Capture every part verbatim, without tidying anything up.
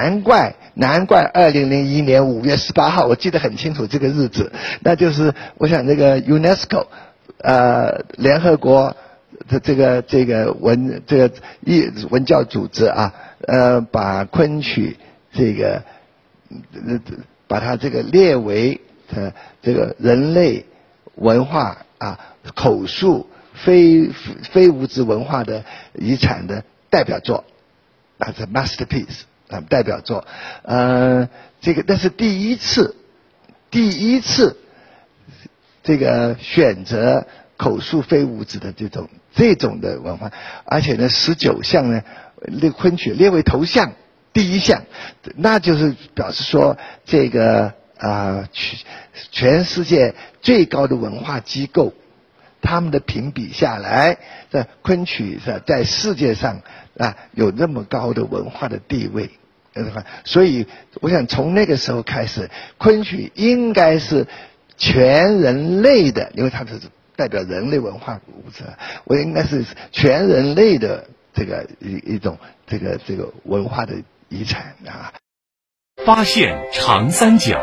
难怪难怪二零零一年五月十八号，我记得很清楚这个日子，那就是我想这个 UNESCO 呃联合国的这个这个文这个艺文教组织啊，呃把昆曲这个呃把它这个列为呃这个人类文化啊口述非非物质文化的遗产的代表作，那是 masterpiece 啊代表作，呃这个那是第一次第一次这个选择口述非物质的这种这种的文化，而且呢十九项呢列昆曲列为头项第一项，那就是表示说这个啊全、呃、全世界最高的文化机构他们的评比下来，在昆曲在世界上啊有那么高的文化的地位，所以我想从那个时候开始，昆曲应该是全人类的，因为它是代表人类文化物质，我应该是全人类的这个一一种这个这个文化的遗产啊。 发现长三角。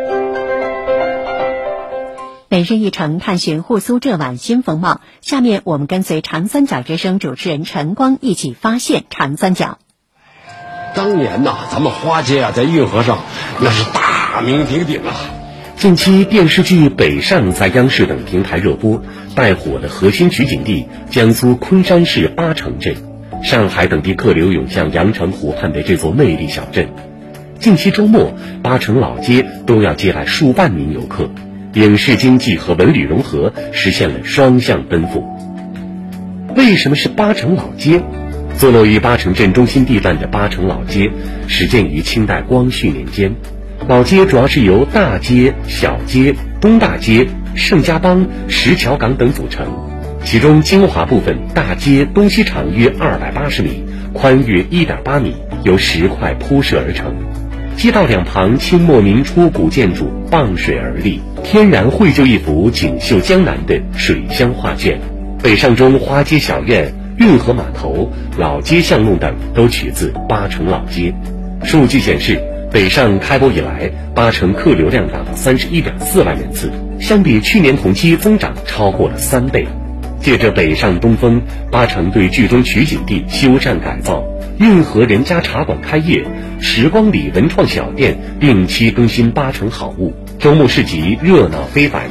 每日一城探寻沪苏浙皖新风貌，下面我们跟随长三角之声主持人陈光一起发现长三角。 当年呐、啊，咱们花街啊，在运河上那是大名鼎鼎啊。 近期电视剧《北上》在央视等平台热播，带火的核心取景地江苏昆山市八城镇，上海等地客流涌向阳澄湖畔的这座魅力小镇。近期周末，八城老街都要接来数万名游客。影视经济和文旅融合实现了双向奔赴。为什么是八城老街？坐落于八城镇中心地段的八城老街始建于清代光绪年间。老街主要是由大街、小街、东大街、盛家浜、石桥港等组成，其中精华部分大街东西长约二百八十米，宽约一点八米，由石块铺设而成。街道两旁清末民初古建筑傍水而立，天然绘就一幅锦绣江南的水乡画卷。北上中花街小院、运河码头、老街巷弄等都取自八城老街。数据显示，北上开播以来，八城客流量达到三十一点四万人次，相比去年同期增长超过了三倍。借着北上东风，八城对剧中取景地修缮改造，运河人家茶馆开业，时光里文创小店定期更新八城好物，周末市集热闹非凡。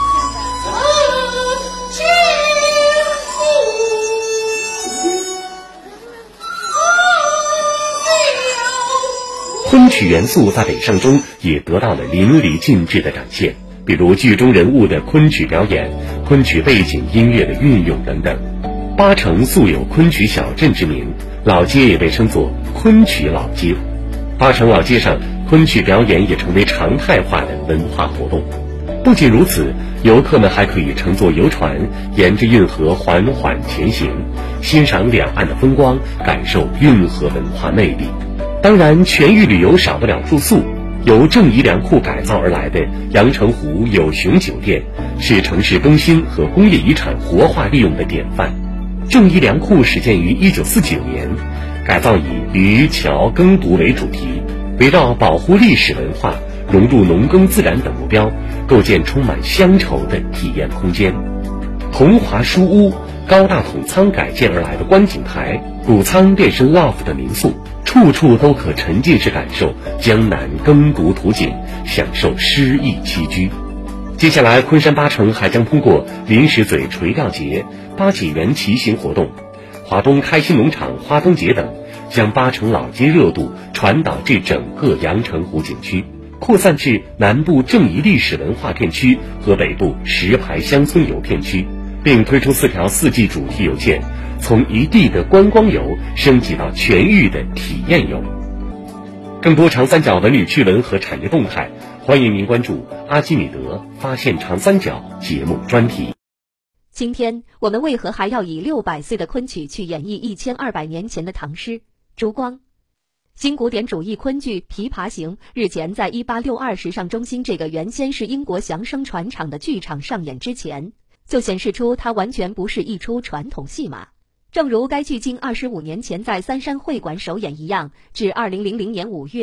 昆曲元素在北上中也得到了淋漓尽致的展现，比如剧中人物的昆曲表演、昆曲背景音乐的运用等等。八城素有昆曲小镇之名，老街也被称作昆曲老街。八城老街上，昆曲表演也成为常态化的文化活动。不仅如此，游客们还可以乘坐游船，沿着运河缓缓前行，欣赏两岸的风光，感受运河文化魅力。当然，全域旅游少不了住宿。由正义粮库改造而来的阳澄湖有熊酒店，是城市更新和工业遗产活化利用的典范。正义粮库始建于一九四九年，改造以渔桥耕读为主题，围绕保护历史文化、融入农耕自然等目标，构建充满乡愁的体验空间。同华书屋、高大筒仓改建而来的观景台、谷仓变身 loft 的民宿，处处都可沉浸式感受江南耕读图景，享受诗意栖居。接下来，昆山八城还将通过临时嘴垂钓节、八景园骑行活动、华东开心农场花灯节等，将八城老街热度传导至整个阳澄湖景区，扩散至南部正义历史文化片区和北部石牌乡村游片区，并推出四条四季主题游线，从一地的观光游升级到全域的体验游。更多长三角文旅趣闻和产业动态，欢迎您关注阿基米德发现长三角节目专题。 今天我们为何还要以六百岁的昆曲去演绎一千二百年前的唐诗？烛光。新古典主义昆剧《琵琶行》日前在一八六二时尚中心这个原先是英国祥生船厂的剧场上演之前，就显示出它完全不是一出传统戏码。正如该剧近二十五年前在三山会馆首演一样，至二零零零年五月